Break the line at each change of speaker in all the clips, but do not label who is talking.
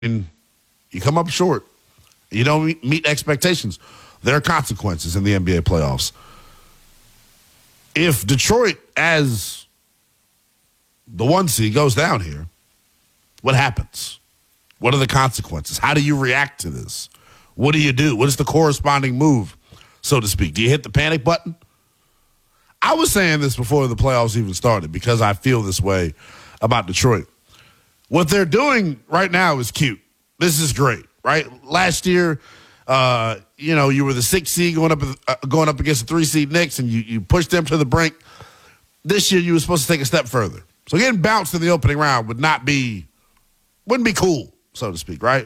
and you come up short. You don't meet expectations. There are consequences in the NBA playoffs. If Detroit, as the 1 seed, goes down here, what happens? What are the consequences? How do you react to this? What do you do? What is the corresponding move, so to speak? Do you hit the panic button? I was saying this before the playoffs even started because I feel this way about Detroit. What they're doing right now is cute. This is great, right? Last year, you were the 6th seed going up against the 3 seed Knicks, and you pushed them to the brink. This year, you were supposed to take a step further. So getting bounced in the opening round wouldn't be cool, so to speak, right?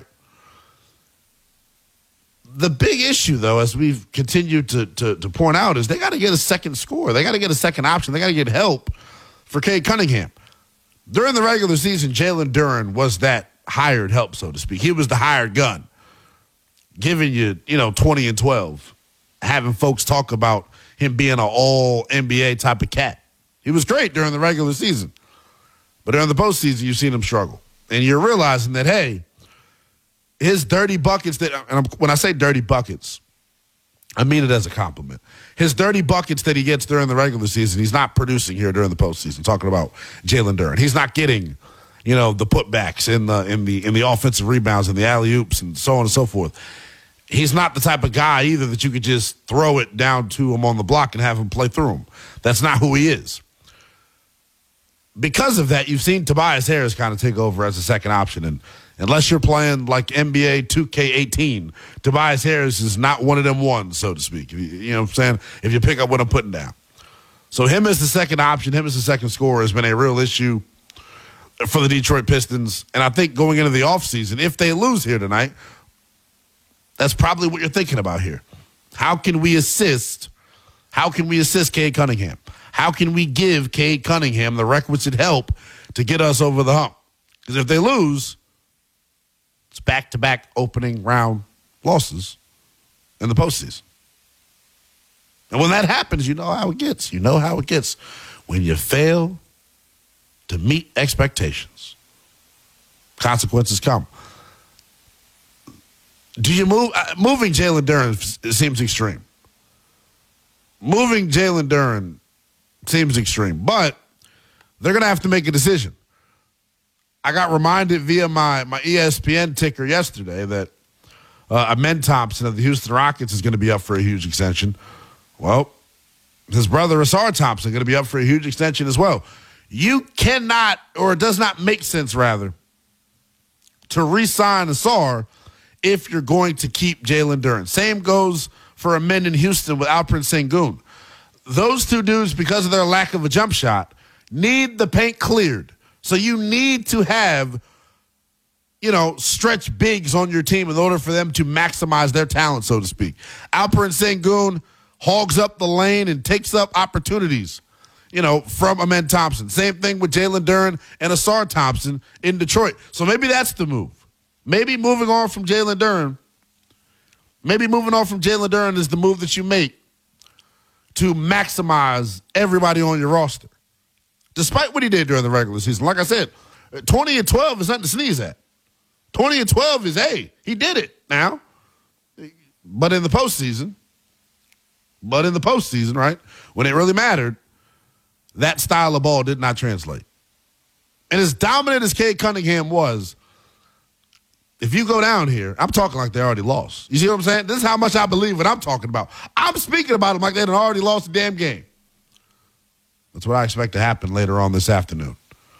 The big issue, though, as we've continued to point out, is they got to get a second score. They got to get a second option. They got to get help for Cade Cunningham. During the regular season, Jalen Duren was that hired help, so to speak. He was the hired gun, giving you, 20 and 12, having folks talk about him being an all-NBA type of cat. He was great during the regular season. But during the postseason, you've seen him struggle. And you're realizing that, hey, his dirty buckets when I say dirty buckets, I mean it as a compliment. His dirty buckets that he gets during the regular season, he's not producing here during the postseason. Talking about Jalen Duren, he's not getting, the putbacks in the offensive rebounds and the alley oops and so on and so forth. He's not the type of guy either that you could just throw it down to him on the block and have him play through him. That's not who he is. Because of that, you've seen Tobias Harris kind of take over as a second option. And unless you're playing like NBA 2K18, Tobias Harris is not one of them ones, so to speak. You know what I'm saying? If you pick up what I'm putting down. So him as the second option, him as the second scorer has been a real issue for the Detroit Pistons. And I think going into the offseason, if they lose here tonight, that's probably what you're thinking about here. How can we assist Cade Cunningham? How can we give Cade Cunningham the requisite help to get us over the hump? Because if they lose, it's back-to-back opening round losses in the postseason. And when that happens, you know how it gets. You know how it gets when you fail to meet expectations. Consequences come. Do you move? Moving Jalen Duren seems extreme. Moving Jalen Duren seems extreme, but they're going to have to make a decision. I got reminded via my ESPN ticker yesterday that Amen Thompson of the Houston Rockets is going to be up for a huge extension. Well, his brother Ausar Thompson is going to be up for a huge extension as well. You cannot, or it does not make sense, rather, to re-sign Ausar if you're going to keep Jalen Duren. Same goes for Amen in Houston with Alperen Sengun. Those two dudes, because of their lack of a jump shot, need the paint cleared. So you need to have, stretch bigs on your team in order for them to maximize their talent, so to speak. Alperen Sengun hogs up the lane and takes up opportunities, from Amen Thompson. Same thing with Jalen Duren and Ausar Thompson in Detroit. So maybe that's the move. Maybe moving on from Jalen Duren is the move that you make to maximize everybody on your roster. Despite what he did during the regular season. Like I said, 20 and 12 is nothing to sneeze at. 20 and 12 is, hey, he did it now. But in the postseason, right, when it really mattered, that style of ball did not translate. And as dominant as Cade Cunningham was, if you go down here, I'm talking like they already lost. You see what I'm saying? This is how much I believe what I'm talking about. I'm speaking about them like they had already lost the damn game. That's what I expect to happen later on this afternoon.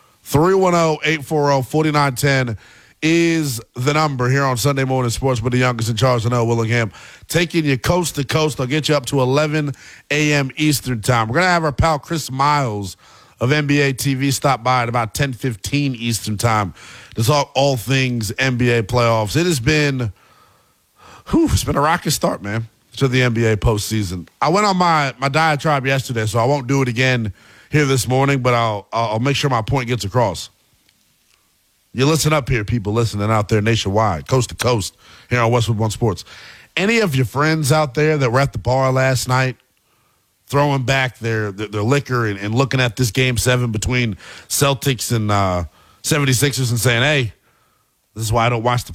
310-840-4910 is the number here on Sunday Morning Sports with the youngest in charge, Noah Willingham, taking you coast to coast. I'll get you up to 11 a.m. Eastern time. We're going to have our pal Chris Miles of NBA TV stop by at about 10:15 Eastern time to talk all things NBA playoffs. It has been, it's been a rocket start, man, to the NBA postseason. I went on my diatribe yesterday, so I won't do it again here this morning, but I'll make sure my point gets across. You listen up here, people listening out there nationwide, coast to coast, here on Westwood One Sports. Any of your friends out there that were at the bar last night, throwing back their liquor and looking at this Game 7 between Celtics and 76ers and saying, hey, This is why I don't watch the